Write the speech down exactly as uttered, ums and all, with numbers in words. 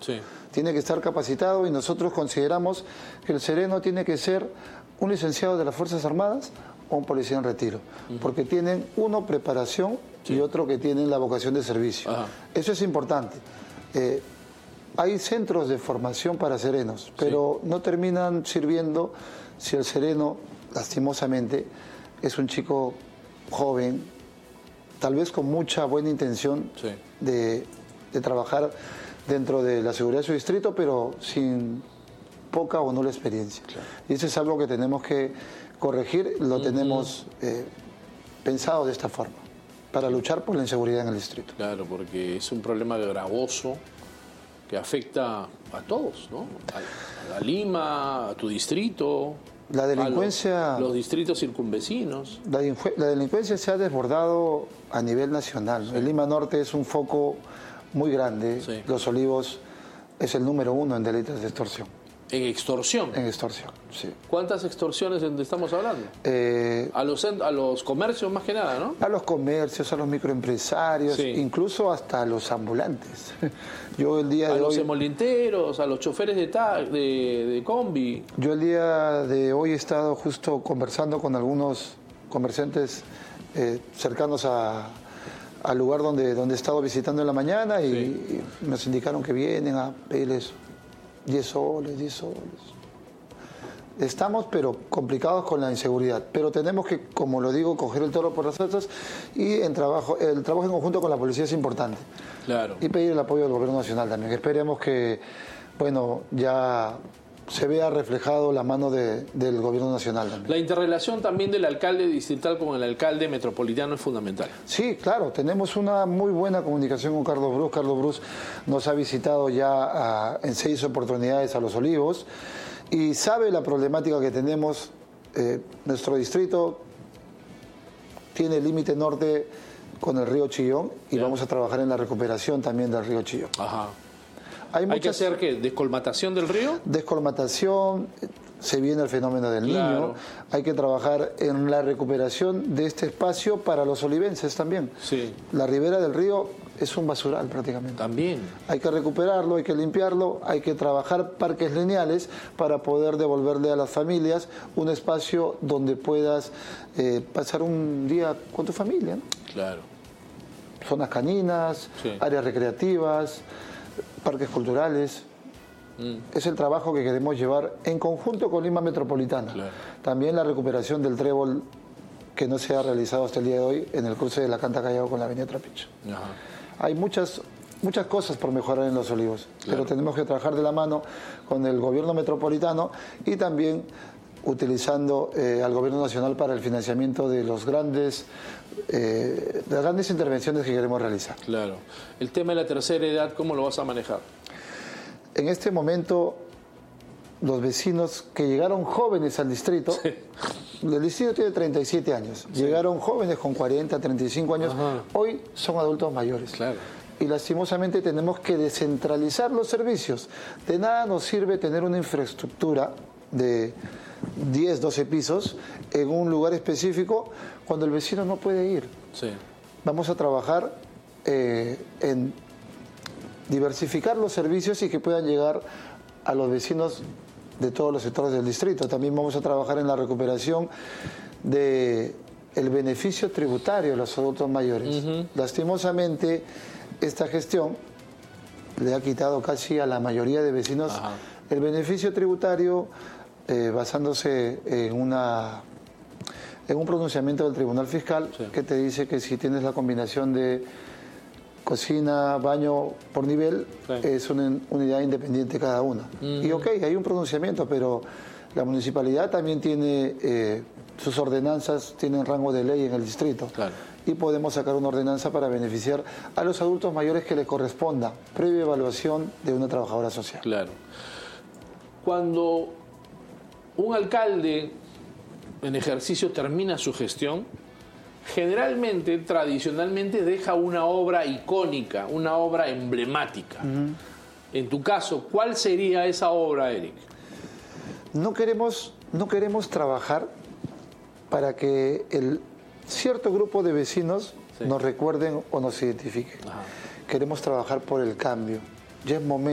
Sí. Tiene que estar capacitado y nosotros consideramos que el sereno tiene que ser un licenciado de las Fuerzas Armadas o un policía en retiro, uh-huh. porque tienen uno preparación sí. y otro que tienen la vocación de servicio. Ajá. Eso es importante. Eh, hay centros de formación para serenos, pero sí. no terminan sirviendo si el sereno, lastimosamente, es un chico joven, tal vez con mucha buena intención sí. de, de trabajar dentro de la seguridad de su distrito, pero sin poca o nula experiencia. Claro. Y eso es algo que tenemos que corregir, lo uh-huh. tenemos eh, pensado de esta forma, para luchar por la inseguridad en el distrito. Claro, porque es un problema gravoso que afecta a todos, ¿no? A, a Lima, a tu distrito, la delincuencia, a los, los distritos circunvecinos. La, la delincuencia se ha desbordado a nivel nacional. Sí. El Lima Norte es un foco muy grande. Sí. Los Olivos es el número uno en delitos de extorsión. ¿En extorsión? En extorsión, sí. ¿Cuántas extorsiones estamos hablando? Eh, a, los, a los comercios más que nada, ¿no? A los comercios, a los microempresarios, sí. incluso hasta a los ambulantes. Yo el día a de los hoy, hemolinteros, a los choferes de, ta, de, de combi. Yo el día de hoy he estado justo conversando con algunos comerciantes eh, cercanos a... al lugar donde, donde he estado visitando en la mañana y, sí. y nos indicaron que vienen a pedirles diez soles, diez soles. Estamos, pero complicados con la inseguridad. Pero tenemos que, como lo digo, coger el toro por las astas y en trabajo, el trabajo en conjunto con la policía es importante. Claro. Y pedir el apoyo del gobierno nacional también. Esperemos que, bueno, ya se vea reflejado la mano de, del gobierno nacional también. La interrelación también del alcalde distrital con el alcalde metropolitano es fundamental. Sí, claro, tenemos una muy buena comunicación con Carlos Brus. Carlos Brus nos ha visitado ya a, en seis oportunidades a Los Olivos y sabe la problemática que tenemos. Eh, nuestro distrito tiene el límite norte con el río Chillón y yeah. vamos a trabajar en la recuperación también del río Chillón. Ajá. Hay, ¿Hay que hacer qué? ¿Descolmatación del río? Descolmatación, se viene el fenómeno del claro. niño. Hay que trabajar en la recuperación de este espacio para los olivenses también. Sí. La ribera del río es un basural prácticamente. También. Hay que recuperarlo, hay que limpiarlo, hay que trabajar parques lineales para poder devolverle a las familias un espacio donde puedas eh, pasar un día con tu familia, ¿no? Claro. Zonas caninas, sí. áreas recreativas, parques culturales. Mm. Es el trabajo que queremos llevar en conjunto con Lima Metropolitana. Claro. También la recuperación del trébol que no se ha realizado hasta el día de hoy en el cruce de la Canta Callao con la avenida Trapiche. Ajá. Hay muchas, muchas cosas por mejorar en Los Olivos, claro. pero tenemos que trabajar de la mano con el gobierno metropolitano y también utilizando eh, al gobierno nacional para el financiamiento de los grandes eh, de las grandes intervenciones que queremos realizar. Claro. El tema de la tercera edad, ¿cómo lo vas a manejar? En este momento, los vecinos que llegaron jóvenes al distrito, sí. el distrito tiene treinta y siete años, sí. llegaron jóvenes con cuarenta, treinta y cinco años, ajá. hoy son adultos mayores. Claro. Y lastimosamente tenemos que descentralizar los servicios. De nada nos sirve tener una infraestructura de diez, doce pisos en un lugar específico cuando el vecino no puede ir. Sí. Vamos a trabajar eh, en diversificar los servicios y que puedan llegar a los vecinos de todos los sectores del distrito. También vamos a trabajar en la recuperación del beneficio tributario de los adultos mayores. Uh-huh. Lastimosamente, esta gestión le ha quitado casi a la mayoría de vecinos Ajá. el beneficio tributario eh, basándose en una en un pronunciamiento del Tribunal Fiscal sí. que te dice que si tienes la combinación de cocina, baño por nivel, sí. es una unidad independiente cada una. Uh-huh. Y ok, hay un pronunciamiento, pero la municipalidad también tiene eh, sus ordenanzas, tienen rango de ley en el distrito. Claro. Y podemos sacar una ordenanza para beneficiar a los adultos mayores que les corresponda, previa evaluación de una trabajadora social. Claro. Cuando un alcalde en ejercicio termina su gestión, generalmente, tradicionalmente, deja una obra icónica, una obra emblemática. Uh-huh. En tu caso, ¿cuál sería esa obra, Eric? No queremos, no queremos trabajar para que el cierto grupo de vecinos sí. nos recuerden o nos identifiquen. Ajá. Queremos trabajar por el cambio. Ya es momento